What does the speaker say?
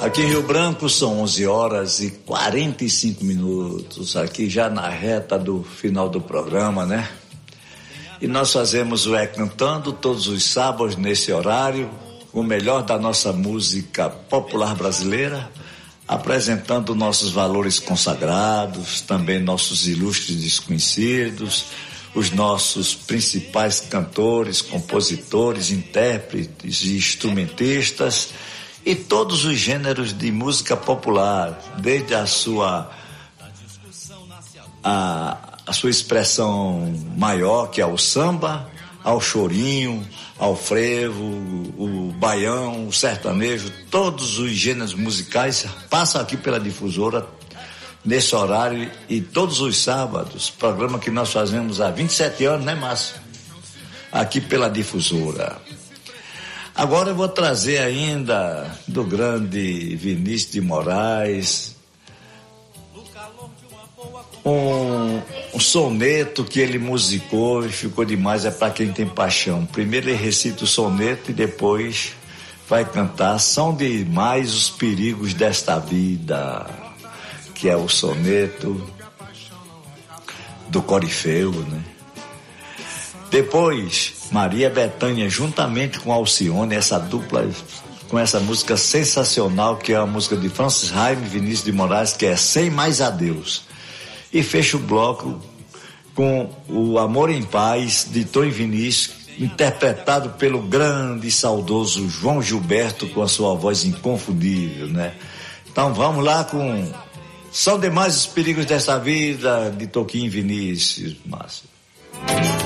Aqui em Rio Branco são 11h45, aqui já na reta do final do programa, né? E nós fazemos o É Cantando todos os sábados nesse horário, o melhor da nossa música popular brasileira, apresentando nossos valores consagrados, também nossos ilustres desconhecidos, os nossos principais cantores, compositores, intérpretes e instrumentistas, e todos os gêneros de música popular, desde a sua expressão maior, que é o samba, ao chorinho, ao frevo, o baião, o sertanejo, todos os gêneros musicais passam aqui pela difusora nesse horário e todos os sábados, programa que nós fazemos há 27 anos, né, Márcio? Aqui pela difusora. Agora eu vou trazer ainda do grande Vinícius de Moraes um soneto que ele musicou e ficou demais, é para quem tem paixão. Primeiro ele recita o soneto e depois vai cantar São demais os perigos desta vida, que é o soneto do Corifeu, né? Depois, Maria Bethânia, juntamente com Alcione, essa dupla, com essa música sensacional, que é a música de Francis Raime e Vinícius de Moraes, que é Sem Mais Adeus. E fecha o bloco com o Amor em Paz, de Tom e Vinícius, interpretado pelo grande e saudoso João Gilberto, com a sua voz inconfundível, né? Então vamos lá com São demais os perigos desta vida, de Toquinho e Vinícius, Márcio.